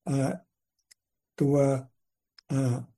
เอ่อตัวเอ่อ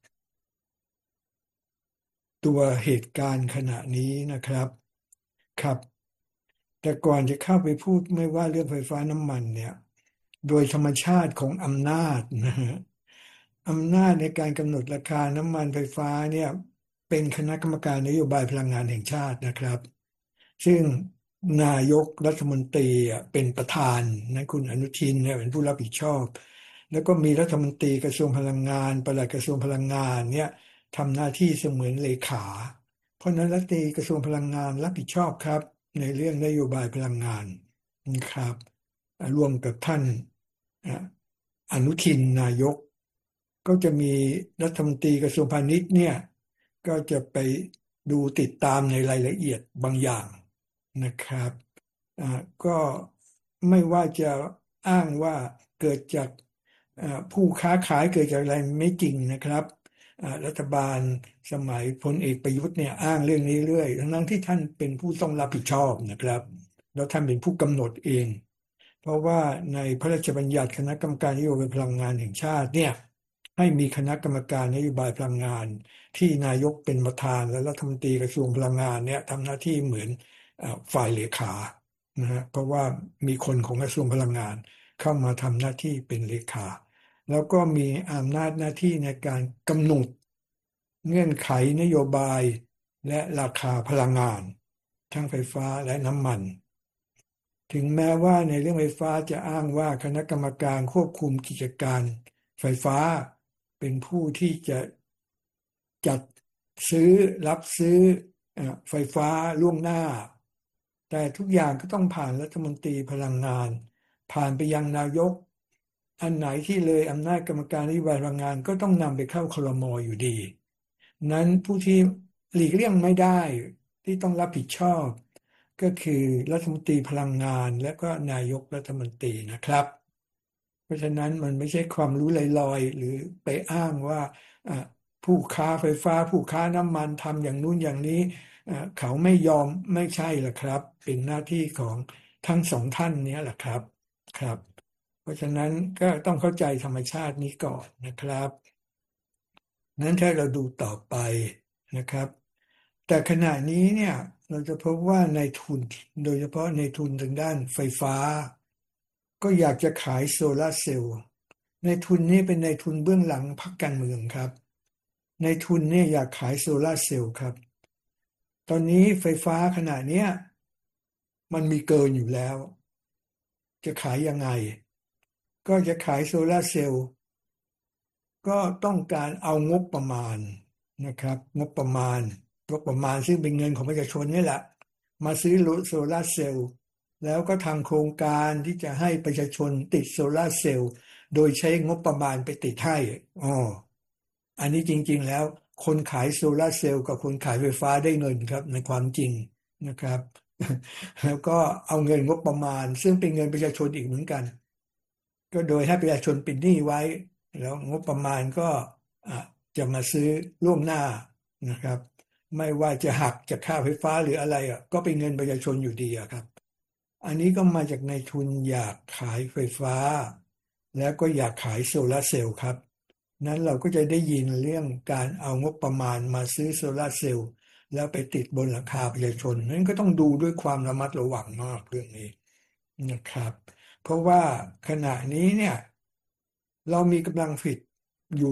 ตัวเหตุการณ์ขณะนี้นะครับครับแต่ก่อนจะเข้าไปพูดไม่ว่าเรื่องไฟฟ้าน้ำมันเนี่ยโดยธรรมชาติของอำนาจนะฮะอำนาจในการกำหนดราคาน้ำมันไฟฟ้าเนี่ยเป็นคณะกรรมการนโยบายพลังงานแห่งชาตินะครับ ซึ่งนายกรัฐมนตรีเป็นประธานนะคุณอนุทินเนี่ยเป็นผู้รับผิดชอบแล้วก็มีรัฐมนตรีกระทรวงพลังงานปลัดกระทรวงพลังงานเนี่ยทำหน้าที่เสมือนเลขาเพราะฉะนั้นรัฐมนตรีกระทรวงพลังงานรับผิดชอบครับในเรื่องนโยบายพลังงานนะครับร่วมกับท่านอ่ะอนุทินนายกก็จะมีรัฐมนตรีกระทรวงพาณิชย์เนี่ยก็จะไปดูติดตามในรายละเอียดบางอย่าง นะครับอ่าก็ไม่ว่าจะอ้างว่าเกิดจากผู้ค้าขายเกิดจากอะไรไม่จริงนะครับรัฐบาลสมัยพลเอกประยุทธ์เนี่ยอ้างเรื่องนี้เรื่อยทั้งที่ท่านเป็นผู้ต้องรับผิดชอบนะครับแล้วท่านเป็นผู้กำหนดเองเพราะว่าในพระราชบัญญัติคณะกรรมการนโยบายพลังงานแห่งชาติเนี่ยให้มีคณะกรรมการนโยบายพลังงานที่นายกเป็นประธานและรัฐมนตรีกระทรวงพลังงานเนี่ยทำหน้าที่เหมือน ฝ่ายเลขานะฮะเพราะว่ามีคนของกระทรวงพลังงานเข้ามาทำหน้าที่เป็นเลขาแล้วก็มีอำนาจหน้าที่ในการกำหนดเงื่อนไขนโยบายและราคาพลังงานทั้งไฟฟ้าและน้ำมันถึงแม้ว่าในเรื่องไฟฟ้าจะอ้างว่าคณะกรรมการควบคุมกิจการไฟฟ้าเป็นผู้ที่จะจัดซื้อรับซื้อไฟฟ้าล่วงหน้า แต่ทุกอย่างก็ต้องผ่านรัฐมนตรีพลังงานผ่านไปยังนายกอันไหนที่เลยอำนาจกรรมการนโยบายพลังงานก็ต้องนำไปเข้าครมอยู่ดีนั้นผู้ที่หลีกเลี่ยงไม่ได้ที่ต้องรับผิดชอบก็คือรัฐมนตรีพลังงานและก็นายกรัฐมนตรีนะครับเพราะฉะนั้นมันไม่ใช่ความรู้ลอยๆหรือไปอ้างว่าอ่ะผู้ค้าไฟฟ้าผู้ค้าน้ำมันทำอย่างนู้นอย่างนี้ เขาไม่ยอมไม่ใช่หรอกครับเป็นหน้าที่ของทั้งสองท่านเนี้ยแหละครับครับเพราะฉะนั้นก็ต้องเข้าใจธรรมชาตินี้ก่อนนะครับนั้นถ้าเราดูต่อไปนะครับแต่ขณะนี้เนี่ยเราจะพบว่าในทุนโดยเฉพาะในทุนทางด้านไฟฟ้าก็อยากจะขายโซลาร์เซลล์ในทุนนี้เป็นในทุนเบื้องหลังพรรคการเมืองครับในทุนเนี่ยอยากขายโซลาร์เซลล์ครับ ตอนนี้ไฟฟ้าขนาดเนี้ยมันมีเกินอยู่แล้วจะขายยังไงก็จะขายโซลาร์เซลล์ก็ต้องการเอางบประมาณนะครับงบประมาณซึ่งเป็นเงินของประชาชนนี่แหละมาซื้อโซลาร์เซลล์แล้วก็ทำโครงการที่จะให้ประชาชนติดโซลาร์เซลล์โดยใช้งบประมาณไปติดให้อ๋อ อันนี้จริงๆแล้วคนขายโซลาร์เซลล์กับคนขายไฟฟ้าได้เงินครับในความจริงนะครับแล้วก็เอาเงินงบประมาณซึ่งเป็นเงินประชาชนอีกเหมือนกันก็โดยให้ประชาชนเป็นหนี้ไว้แล้วงบประมาณก็อ่ะจะมาซื้อล่วงหน้านะครับไม่ว่าจะหักจากค่าไฟฟ้าหรืออะไรก็เป็นเงินประชาชนอยู่ดีครับอันนี้ก็มาจากในทุนอยากขายไฟฟ้าแล้วก็อยากขายโซลาร์เซลล์ครับ นั้นเราก็จะได้ยินเรื่องการเอางบประมาณมาซื้อโซลาร์เซลล์แล้วไปติดบนหลังคาประชาชนนั้นก็ต้องดูด้วยความระมัดระวังมากเรื่องนี้นะครับเพราะว่าขณะนี้เนี่ยเรามีกำลังผลิตอยู่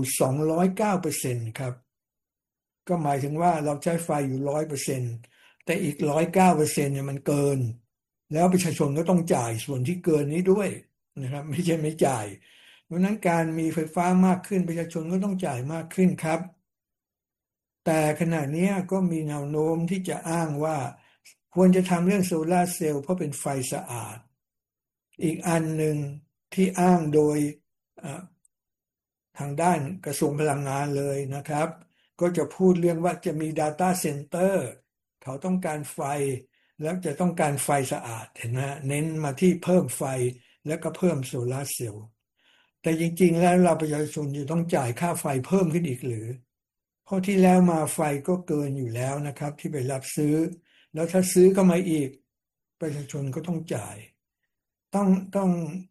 209%ครับก็หมายถึงว่าเราใช้ไฟอยู่100%แต่อีก109%เนี่ยมันเกินแล้วประชาชนก็ต้องจ่ายส่วนที่เกินนี้ด้วยนะครับไม่ใช่ไม่จ่าย เพราะฉะนั้นการมีไฟฟ้ามากขึ้นประชาชนก็ต้องจ่ายมากขึ้นครับแต่ขณะนี้ก็มีแนวโน้มที่จะอ้างว่าควรจะทำเรื่องโซลาร์เซลล์เพราะเป็นไฟสะอาดอีกอันหนึ่งที่อ้างโดยเอ่อทางด้านกระทรวงพลังงานเลยนะครับก็จะพูดเรื่องว่าจะมี Data Center เขาต้องการไฟแล้วจะต้องการไฟสะอาดเห็นไหมเน้นมาที่เพิ่มไฟแล้วก็เพิ่มโซลาร์เซลล์ แต่จริงๆแล้วเราประชาชนจะต้องจ่ายค่าไฟเพิ่มขึ้นอีกหรือเพราะที่แล้วมาไฟก็เกินอยู่แล้วนะครับที่ไปรับซื้อแล้วถ้าซื้อเข้ามาอีกประชาชนก็ต้องจ่ายต้อง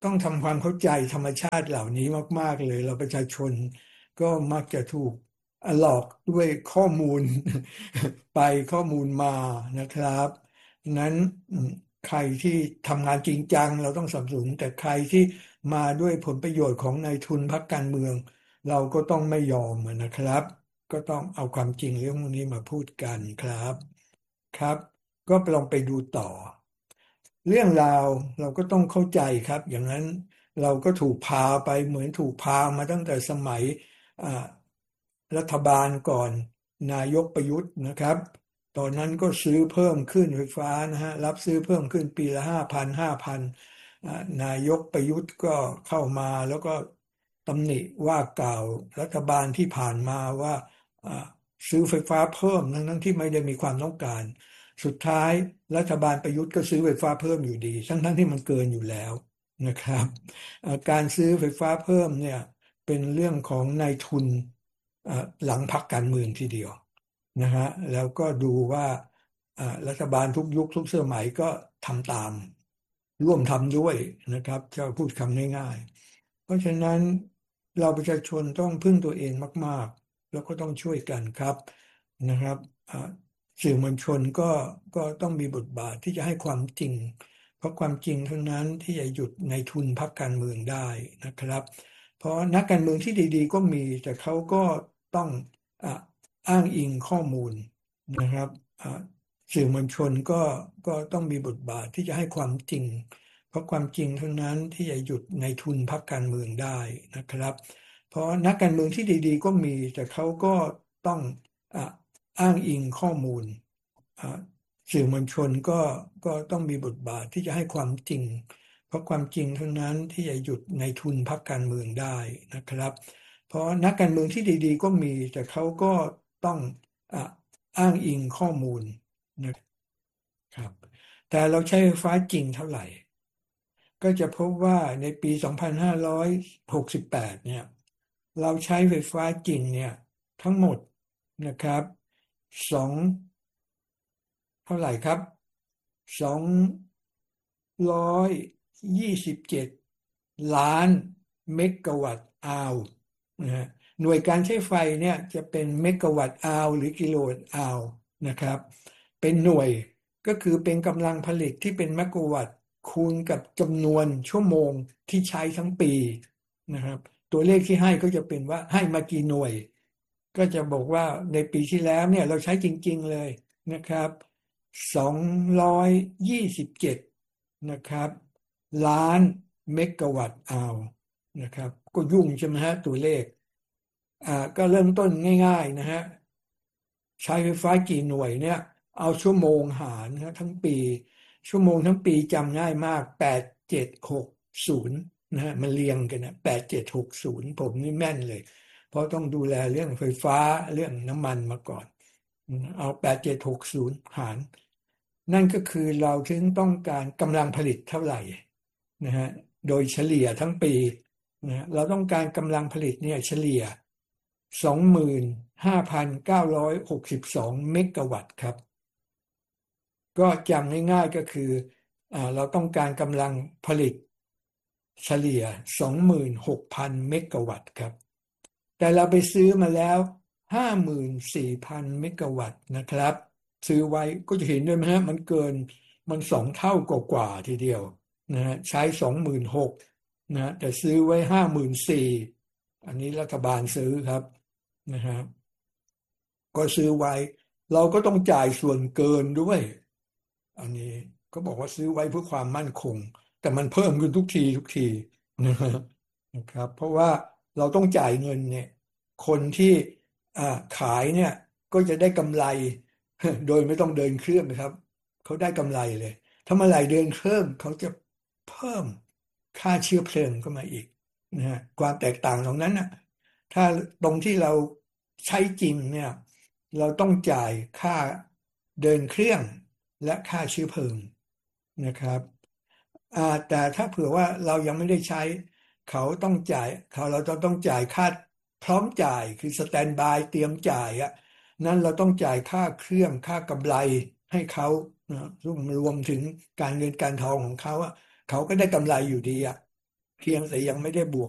ต้องทำความเข้าใจธรรมชาติเหล่านี้มากๆเลยเราประชาชนก็มักจะถูกหลอกด้วยข้อมูลไปข้อมูลมานะครับนั้นใครที่ทำงานจริงจังเราต้องสนับสนุนแต่ใครที่มาด้วยผลประโยชน์ของนายทุนพรรคการเมืองเราก็ต้องไม่ยอมนะครับก็ต้องเอาความจริงเรื่องพวกนี้มาพูดกันครับครับก็ลองไปดูต่อ เรื่องราวเราก็ต้องเข้าใจครับอย่างนั้นเราก็ถูกพาไปเหมือนถูกพามาตั้งแต่สมัยอ่ารัฐบาลก่อนนายกประยุทธ์นะครับตอนนั้นก็ซื้อเพิ่มขึ้นไฟฟ้านะฮะรับซื้อเพิ่มขึ้นปีละ5,000นายกประยุทธ์ก็เข้ามาแล้วก็ตำหนิว่ากล่าวรัฐบาลที่ผ่านมาว่าอ่าซื้อไฟฟ้าเพิ่มทั้งที่ไม่ได้มีความต้องการ สุดท้ายรัฐบาลประยุทธ์ก็ซื้อไฟฟ้าเพิ่มอยู่ดีทั้งที่มันเกินอยู่แล้วนะครับการซื้อไฟฟ้าเพิ่มเนี่ยเป็นเรื่องของนายทุนเอ่อหลังพรรคการเมืองทีเดียวนะฮะแล้วก็ดูว่ารัฐบาลทุกยุคทุกสมัยก็ทำตามร่วมทำด้วยนะครับจะพูดคำง่ายๆเพราะฉะนั้นเราประชาชนต้องพึ่งตัวเองมากๆแล้วก็ต้องช่วยกันครับนะครับอ่า สื่อมวลชนก็ต้องมีบทบาทที่จะให้ความจริงเพราะความจริงเท่านั้นที่จะหยุดในทุนพรรคการเมืองได้นะครับเพราะนักการเมืองที่ดีๆก็มีแต่เขาก็ต้องอ่ะอ้างอิงข้อมูลนะครับอ่ะสื่อมวลชนก็ต้องมีบทบาทที่จะให้ความจริงเพราะความจริงเท่านั้นที่จะหยุดในทุนพรรคการเมืองได้นะครับเพราะนักการเมืองที่ดีๆก็มีแต่เขาก็ต้องอ่ะ อ้างอิงข้อมูลอ่าสื่อมวลชนก็ต้องมีบทบาทที่จะให้ความจริงเพราะความจริงเท่านั้นที่จะหยุดในทุนพรรคการเมืองได้นะครับเพราะนักการเมืองที่ดีๆก็มีแต่เขาก็ต้องอ่าอ้างอิงข้อมูลนะครับแต่เราใช้ไฟฟ้าจริงเท่าไหร่ ก็จะพบว่าในปี2568เนี่ยเราใช้ไฟฟ้าจริงเนี่ยทั้งหมดนะครับสองเท่าไหร่ครับ227 ล้านเมกะวัตต์อาวร์นะฮะหน่วยการใช้ไฟเนี่ยจะเป็นเมกะวัตต์อาวร์หรือกิโลวัตต์อาวร์นะครับเป็นหน่วยก็คือเป็นกำลังผลิตที่เป็นเมกะวัตต์ คูณกับจำนวนชั่วโมงที่ใช้ทั้งปีนะครับตัวเลขที่ให้ก็จะเป็นว่าให้มากี่หน่วยก็จะบอกว่าในปีที่แล้วเนี่ยเราใช้จริงๆเลยนะครับ227นะครับล้านเมกะวัตต์อาวนะครับก็ยุ่งใช่ไหมฮะตัวเลขก็เริ่มต้นง่ายๆนะฮะ ใช้ไฟฟ้ากี่หน่วยเนี่ยเอาชั่วโมงหารนะทั้งปีชั่วโมงทั้งปีจำง่ายมาก8760นะฮะมันเรียงกันนะ8760ผมนี่แม่นเลยเพราะต้องดูแลเรื่องไฟฟ้าเรื่องน้ำมันมาก่อนเอา8760หารนั่นก็คือเราถึงต้องการกำลังผลิตเท่าไหร่นะฮะโดยเฉลี่ยทั้งปีนะเราต้องการกำลังผลิตเนี่ยเฉลี่ย 25,962เมกะวัตต์ครับก็จำง่ายๆก็คือเราต้องการกำลังผลิตเฉลี่ย26,000เมกะวัตต์ครับแต่เราไปซื้อมาแล้ว54,000เมกะวัตต์นะครับซื้อไว้ก็จะเห็นด้วยไหมฮะมันเกินมัน2 เท่ากว่าทีเดียวนะฮะใช้26,000นะแต่ซื้อไว้54,000อันนี้รัฐบาลซื้อครับนะฮะ ก็ซื้อไว้เราก็ต้องจ่ายส่วนเกินด้วยอันนี้ก็บอกว่าซื้อไว้เพื่อความมั่นคงแต่มันเพิ่มขึ้นทุกทีนะฮะนะครับเพราะว่าเราต้องจ่ายเงินเนี่ยคนที่อ่าขายเนี่ยก็จะได้กำไรโดยไม่ต้องเดินเครื่องนะครับเขาได้กำไรเลยถ้าเมื่อไหร่เดินเครื่องเขาจะเพิ่มค่าเชื้อเพลิงเข้ามาอีกนะฮะความแตกต่างตรงนั้นนะถ้าตรงที่เราใช้จริงเนี่ย เราต้องจ่ายค่าเดินเครื่องและค่าเชื้อเพลิงนะครับแต่ถ้าเผื่อว่าเรายังไม่ได้ใช้เขาต้องจ่ายเราจะต้องจ่ายค่าพร้อมจ่ายคือสแตนบายเตรียมจ่ายอ่ะนั้นเราต้องจ่ายค่าเครื่องค่ากำไรให้เขานะรวมถึงการเงินการทองของเขาอ่ะเขาก็ได้กำไรอยู่ดีอ่ะเพียงแต่ยังไม่ได้บวก